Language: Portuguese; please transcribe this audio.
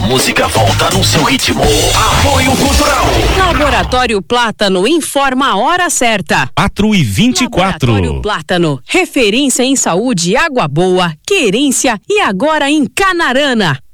música volta no seu ritmo. Apoio Cultural. Laboratório Plátano informa a hora certa. 4h24. Laboratório Plátano, referência em saúde, água boa, querência e agora em Canarana.